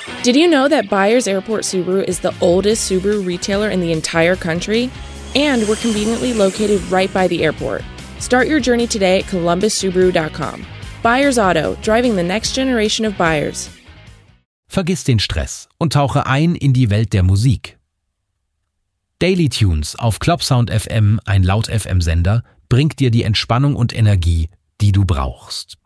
Did you know that Byers Airport Subaru is the oldest Subaru retailer in the entire country? And we're conveniently located right by the airport. Start your journey today at columbussubaru.com. Byers Auto, driving the next generation of buyers. Vergiss den Stress und tauche ein in die Welt der Musik. Daily Tunes auf Clubsound FM, ein Laut-FM-Sender, bringt dir die Entspannung und Energie, die du brauchst.